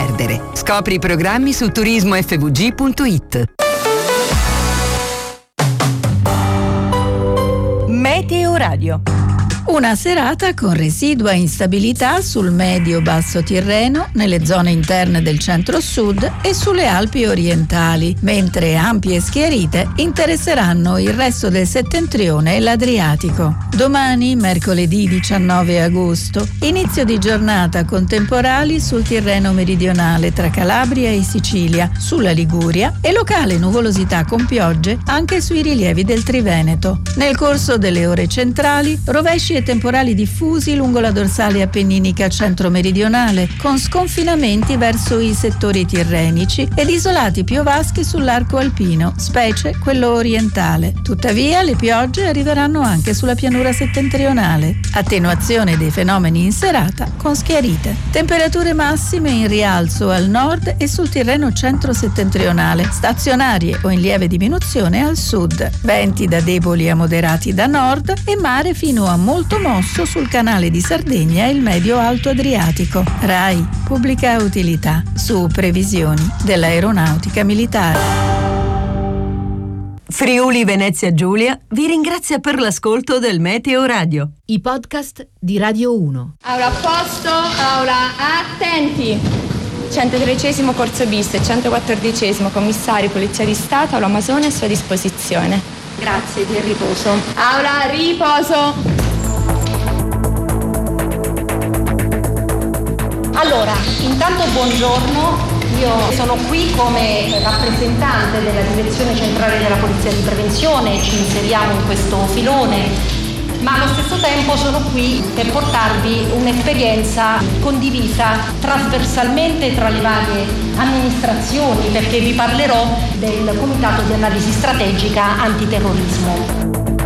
perdere. Scopri i programmi su turismofvg.it. Meteo Radio. Una serata con residua instabilità sul medio-basso Tirreno, nelle zone interne del centro-sud e sulle Alpi orientali, mentre ampie schiarite interesseranno il resto del settentrione e l'Adriatico. Domani, mercoledì 19 agosto, inizio di giornata con temporali sul Tirreno meridionale tra Calabria e Sicilia, sulla Liguria e locale nuvolosità con piogge anche sui rilievi del Triveneto. Nel corso delle ore centrali, rovesci e temporali diffusi lungo la dorsale appenninica centro-meridionale, con sconfinamenti verso i settori tirrenici ed isolati piovaschi sull'arco alpino, specie quello orientale. Tuttavia, le piogge arriveranno anche sulla pianura settentrionale. Attenuazione dei fenomeni in serata con schiarite. Temperature massime in rialzo al nord e sul Tirreno centro-settentrionale, stazionarie o in lieve diminuzione al sud. Venti da deboli a moderati da nord e mare fino a molto mosso sul canale di Sardegna e il medio-alto Adriatico. RAI, pubblica utilità, su previsioni dell'aeronautica militare. Friuli Venezia Giulia vi ringrazia per l'ascolto del Meteo Radio. I podcast di Radio 1. Aula a posto, aula attenti. 113° corso bis e 114° commissario Polizia di Stato, aula Masone a sua disposizione. Grazie, di riposo. Aula riposo. Allora, intanto buongiorno, io sono qui come rappresentante della Direzione Centrale della Polizia di Prevenzione, ci inseriamo in questo filone, ma allo stesso tempo sono qui per portarvi un'esperienza condivisa trasversalmente tra le varie amministrazioni, perché vi parlerò del Comitato di Analisi Strategica Antiterrorismo.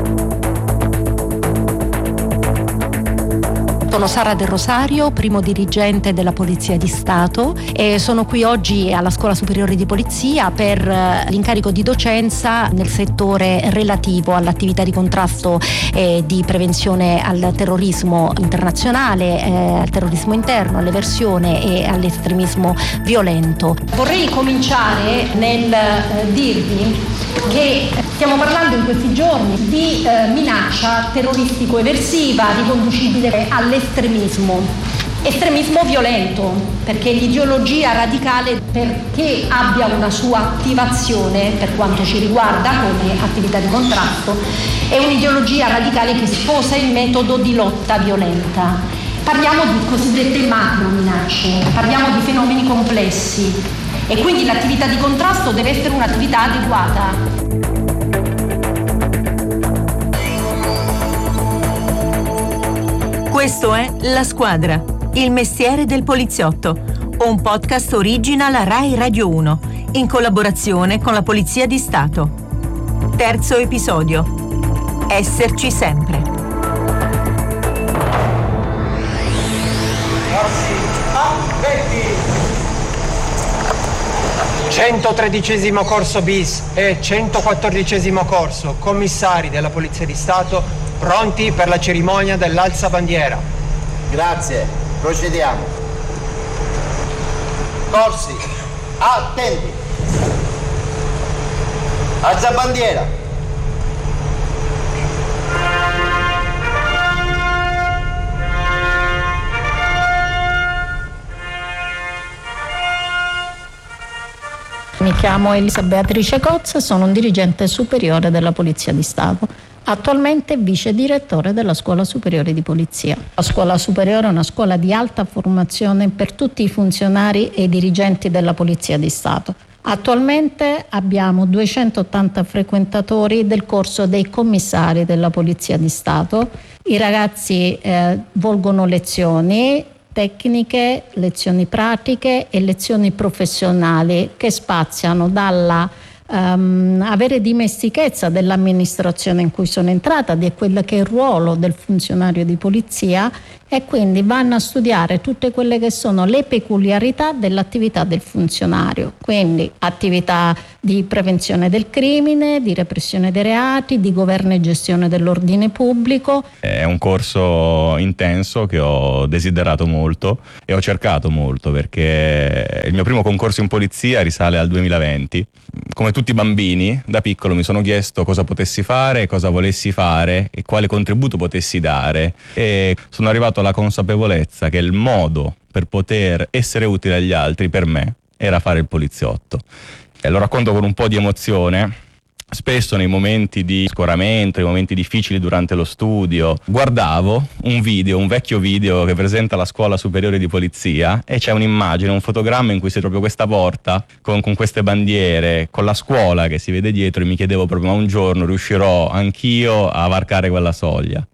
Sono Sara Del Rosario, primo dirigente della Polizia di Stato e sono qui oggi alla Scuola Superiore di Polizia per l'incarico di docenza nel settore relativo all'attività di contrasto e di prevenzione al terrorismo internazionale, al terrorismo interno, all'eversione e all'estremismo violento. Vorrei cominciare nel dirvi che stiamo parlando in questi giorni di minaccia terroristico-eversiva riconducibile all'estremismo violento, perché l'ideologia radicale, perché abbia una sua attivazione per quanto ci riguarda come attività di contrasto, è un'ideologia radicale che sposa il metodo di lotta violenta. Parliamo di cosiddette macro minacce, parliamo di fenomeni complessi e quindi l'attività di contrasto deve essere un'attività adeguata. Questo è La Squadra, il mestiere del poliziotto, un podcast original Rai Radio 1, in collaborazione con la Polizia di Stato. Terzo episodio. Esserci sempre. 113° corso bis e 114° corso, commissari della Polizia di Stato, pronti per la cerimonia dell'alza bandiera. Grazie, procediamo. Corsi, attenti. Alza bandiera. Mi chiamo Elisa Beatrice Cozza e sono un dirigente superiore della Polizia di Stato. Attualmente vice direttore della Scuola Superiore di Polizia. La Scuola Superiore è una scuola di alta formazione per tutti i funzionari e i dirigenti della Polizia di Stato. Attualmente abbiamo 280 frequentatori del corso dei commissari della Polizia di Stato. I ragazzi volgono lezioni tecniche, lezioni pratiche e lezioni professionali che spaziano dalla avere dimestichezza dell'amministrazione in cui sono entrata, di quello che è il ruolo del funzionario di polizia, e quindi vanno a studiare tutte quelle che sono le peculiarità dell'attività del funzionario, quindi attività di prevenzione del crimine, di repressione dei reati, di governo e gestione dell'ordine pubblico. È un corso intenso che ho desiderato molto e ho cercato molto, perché il mio primo concorso in polizia risale al 2020. Come tutti i bambini, da piccolo mi sono chiesto cosa potessi fare, cosa volessi fare e quale contributo potessi dare, e sono arrivato alla consapevolezza che il modo per poter essere utile agli altri per me era fare il poliziotto. E lo racconto con un po' di emozione. Spesso nei momenti di scoramento, nei momenti difficili durante lo studio, guardavo un vecchio video che presenta la scuola superiore di polizia, e c'è un'immagine, un fotogramma in cui c'è proprio questa porta con queste bandiere, con la scuola che si vede dietro, e mi chiedevo proprio: ma un giorno riuscirò anch'io a varcare quella soglia?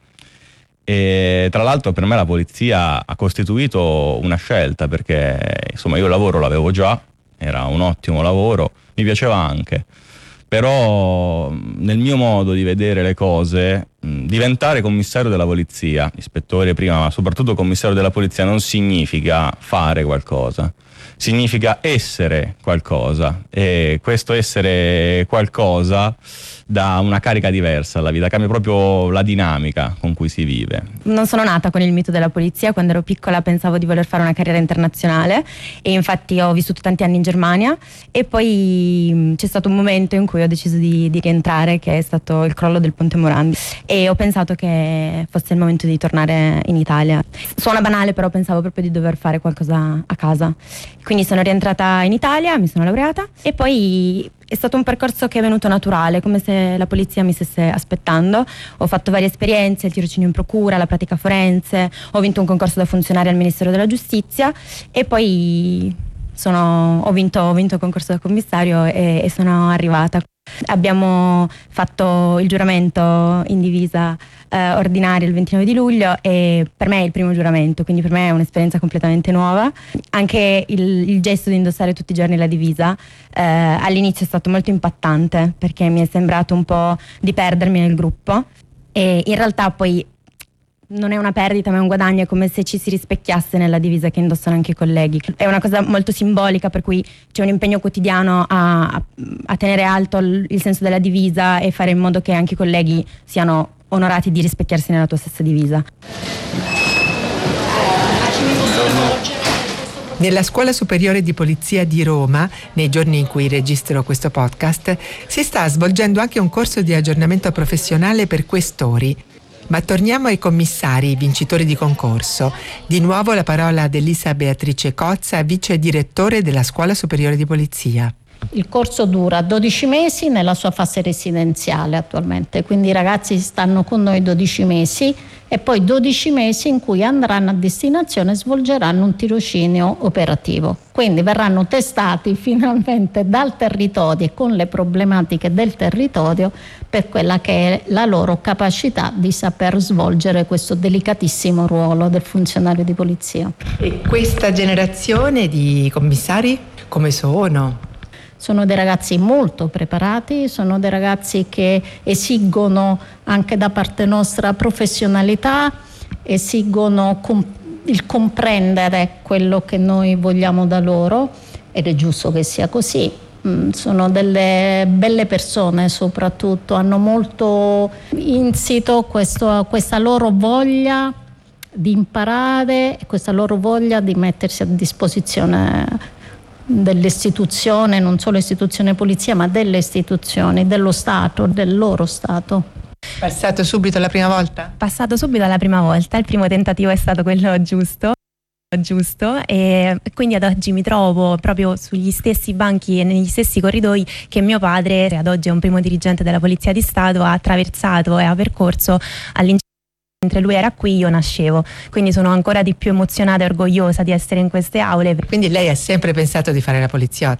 E tra l'altro per me la polizia ha costituito una scelta, perché insomma io il lavoro l'avevo già, era un ottimo lavoro, mi piaceva anche. Però nel mio modo di vedere le cose, diventare commissario della polizia, ispettore prima, ma soprattutto commissario della polizia, non significa fare qualcosa, significa essere qualcosa, e questo essere qualcosa dà una carica diversa alla vita, cambia proprio la dinamica con cui si vive. Non sono nata con il mito della polizia. Quando ero piccola pensavo di voler fare una carriera internazionale, e infatti ho vissuto tanti anni in Germania, e poi c'è stato un momento in cui ho deciso di rientrare, che è stato il crollo del Ponte Morandi, e ho pensato che fosse il momento di tornare in Italia. Suona banale, però pensavo proprio di dover fare qualcosa a casa, quindi sono rientrata in Italia, mi sono laureata, e poi è stato un percorso che è venuto naturale, come se la polizia mi stesse aspettando. Ho fatto varie esperienze, il tirocinio in procura, la pratica forense, ho vinto un concorso da funzionaria al Ministero della Giustizia, e poi ho vinto il concorso da commissario e sono arrivata. Abbiamo fatto il giuramento in divisa ordinaria il 29 di luglio, e per me è il primo giuramento, quindi per me è un'esperienza completamente nuova. Anche il gesto di indossare tutti i giorni la divisa all'inizio è stato molto impattante, perché mi è sembrato un po' di perdermi nel gruppo, e in realtà poi non è una perdita ma è un guadagno, è come se ci si rispecchiasse nella divisa che indossano anche i colleghi. È una cosa molto simbolica, per cui c'è un impegno quotidiano a tenere alto il senso della divisa e fare in modo che anche i colleghi siano onorati di rispecchiarsi nella tua stessa divisa. Nella Scuola Superiore di Polizia di Roma, nei giorni in cui registro questo podcast, si sta svolgendo anche un corso di aggiornamento professionale per questori. Ma torniamo ai commissari, vincitori di concorso. Di nuovo la parola ad Elisa Beatrice Cozza, vice direttore della Scuola Superiore di Polizia. Il corso dura 12 mesi nella sua fase residenziale attualmente, quindi i ragazzi stanno con noi 12 mesi e poi 12 mesi in cui andranno a destinazione e svolgeranno un tirocinio operativo. Quindi verranno testati finalmente dal territorio e con le problematiche del territorio per quella che è la loro capacità di saper svolgere questo delicatissimo ruolo del funzionario di polizia. E questa generazione di commissari come sono? Sono dei ragazzi molto preparati, sono dei ragazzi che esigono anche da parte nostra professionalità, esigono il comprendere quello che noi vogliamo da loro, ed è giusto che sia così. Sono delle belle persone, soprattutto hanno molto insito questa loro voglia di imparare e questa loro voglia di mettersi a disposizione dell'istituzione, non solo istituzione polizia, ma delle istituzioni, dello Stato, del loro Stato. Passato subito la prima volta? Passato subito la prima volta, il primo tentativo è stato quello giusto, e quindi ad oggi mi trovo proprio sugli stessi banchi e negli stessi corridoi che mio padre, ad oggi è un primo dirigente della Polizia di Stato, ha attraversato e ha percorso all'interno. Mentre lui era qui io nascevo, quindi sono ancora di più emozionata e orgogliosa di essere in queste aule. Quindi lei ha sempre pensato di fare la poliziotta?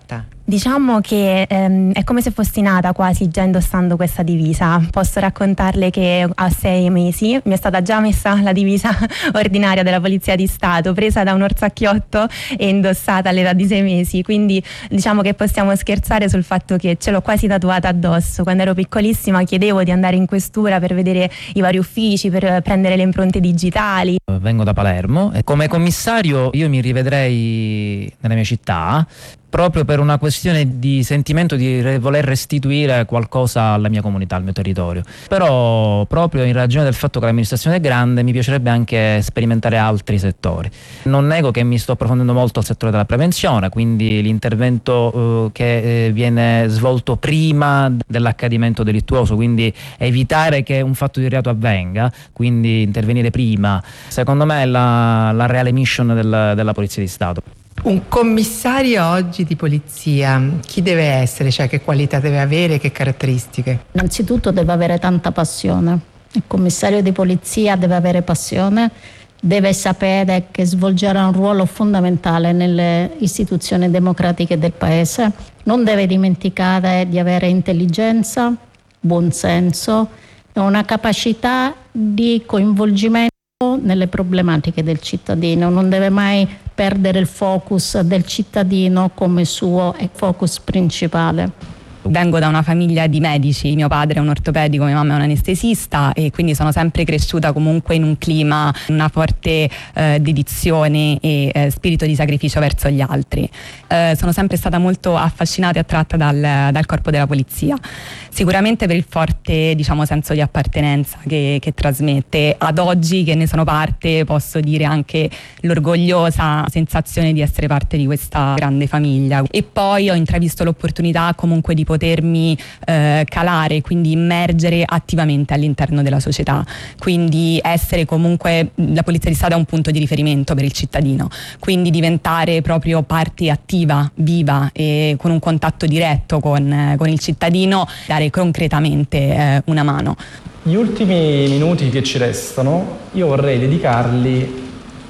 Diciamo che è come se fossi nata quasi già indossando questa divisa. Posso raccontarle che a 6 mesi mi è stata già messa la divisa ordinaria della Polizia di Stato, presa da un orsacchiotto e indossata all'età di 6 mesi, quindi diciamo che possiamo scherzare sul fatto che ce l'ho quasi tatuata addosso. Quando ero piccolissima chiedevo di andare in questura per vedere i vari uffici, per prendere le impronte digitali. Vengo da Palermo e come commissario io mi rivedrei nella mia città, proprio per una questione di sentimento di voler restituire qualcosa alla mia comunità, al mio territorio. Però proprio in ragione del fatto che l'amministrazione è grande mi piacerebbe anche sperimentare altri settori. Non nego che mi sto approfondendo molto al settore della prevenzione, quindi l'intervento che viene svolto prima dell'accadimento delittuoso, quindi evitare che un fatto di reato avvenga, quindi intervenire prima, secondo me è la reale mission della Polizia di Stato. Un commissario oggi di polizia, chi deve essere? Cioè che qualità deve avere, che caratteristiche? Innanzitutto deve avere tanta passione. Il commissario di polizia deve avere passione, deve sapere che svolgerà un ruolo fondamentale nelle istituzioni democratiche del Paese, non deve dimenticare di avere intelligenza, buonsenso e una capacità di coinvolgimento nelle problematiche del cittadino, non deve mai perdere il focus del cittadino come suo focus principale. Vengo da una famiglia di medici, mio padre è un ortopedico, mia mamma è un anestesista e quindi sono sempre cresciuta comunque in un clima, una forte dedizione e spirito di sacrificio verso gli altri. Sono sempre stata molto affascinata e attratta dal corpo della polizia, sicuramente per il forte senso di appartenenza che trasmette. Ad oggi che ne sono parte posso dire anche l'orgogliosa sensazione di essere parte di questa grande famiglia. E poi ho intravisto l'opportunità comunque di potermi calare, quindi immergere attivamente all'interno della società, quindi essere comunque, la Polizia di Stato è un punto di riferimento per il cittadino, quindi diventare proprio parte attiva, viva e con un contatto diretto con il cittadino, dare concretamente una mano. Gli ultimi minuti che ci restano io vorrei dedicarli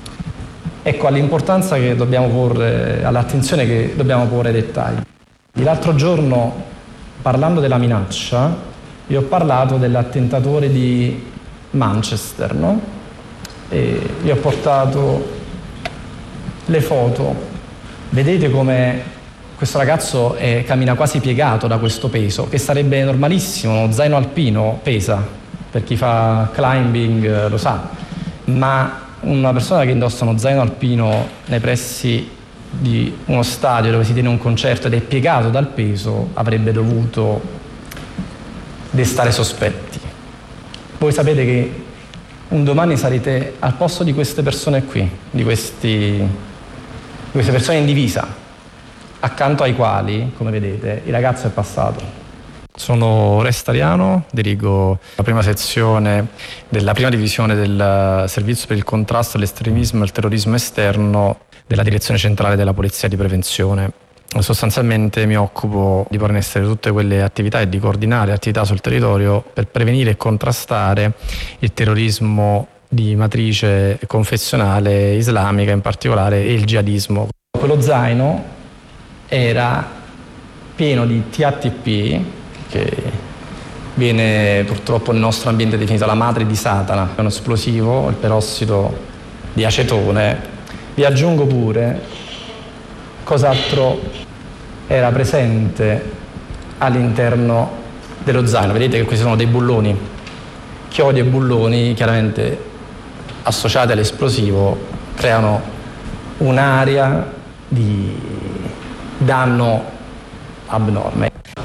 all'importanza che dobbiamo porre, all'attenzione che dobbiamo porre ai dettagli. L'altro giorno, parlando della minaccia, vi ho parlato dell'attentatore di Manchester, no? E vi ho portato le foto. Vedete come questo ragazzo cammina quasi piegato da questo peso, che sarebbe normalissimo, uno zaino alpino pesa, per chi fa climbing lo sa, ma una persona che indossa uno zaino alpino nei pressi di uno stadio dove si tiene un concerto ed è piegato dal peso avrebbe dovuto destare sospetti. Voi sapete che un domani sarete al posto di queste persone qui, di queste persone in divisa, accanto ai quali, come vedete, il ragazzo è passato. Sono Restariano, dirigo la prima sezione della prima divisione del Servizio per il contrasto all'estremismo e al terrorismo esterno della Direzione Centrale della Polizia di Prevenzione. Sostanzialmente mi occupo di porre in essere tutte quelle attività e di coordinare attività sul territorio per prevenire e contrastare il terrorismo di matrice confessionale islamica in particolare e il jihadismo. Quello zaino era pieno di TATP, che viene purtroppo nel nostro ambiente definita la madre di Satana, è uno esplosivo, il perossido di acetone. Vi aggiungo pure cos'altro era presente all'interno dello zaino. Vedete che questi sono dei bulloni, chiodi e bulloni chiaramente associati all'esplosivo creano un'area di danno abnorme.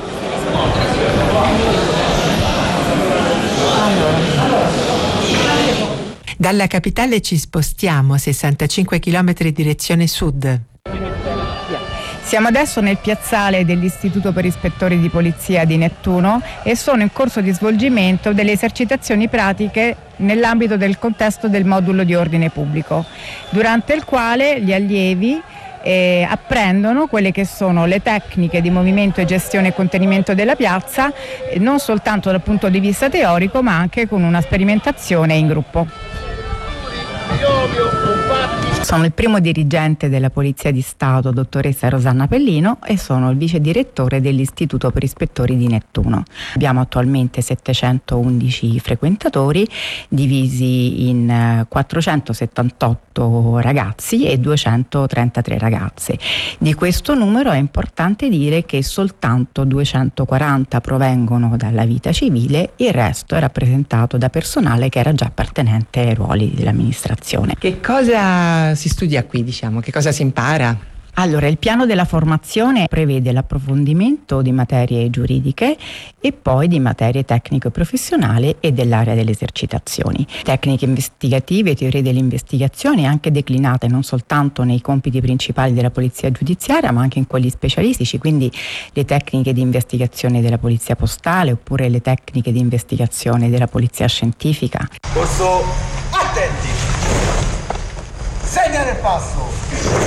Dalla capitale ci spostiamo 65 km direzione sud. Siamo adesso nel piazzale dell'Istituto per Ispettori di Polizia di Nettuno e sono in corso di svolgimento delle esercitazioni pratiche nell'ambito del contesto del modulo di ordine pubblico, durante il quale gli allievi apprendono quelle che sono le tecniche di movimento e gestione e contenimento della piazza, non soltanto dal punto di vista teorico ma anche con una sperimentazione in gruppo. Sono il primo dirigente della Polizia di Stato, dottoressa Rosanna Pellino, e sono il vice direttore dell'Istituto per Ispettori di Nettuno. Abbiamo attualmente 711 frequentatori, divisi in 478 ragazzi e 233 ragazze. Di questo numero è importante dire che soltanto 240 provengono dalla vita civile, il resto è rappresentato da personale che era già appartenente ai ruoli dell'amministrazione. Che cosa si studia qui, diciamo? Che cosa si impara? Allora, il piano della formazione prevede l'approfondimento di materie giuridiche e poi di materie tecnico-professionali e dell'area delle esercitazioni. Tecniche investigative, teorie dell'investigazione, anche declinate non soltanto nei compiti principali della polizia giudiziaria, ma anche in quelli specialistici, quindi le tecniche di investigazione della polizia postale oppure le tecniche di investigazione della polizia scientifica. Corso, attenti! Segna nel passo!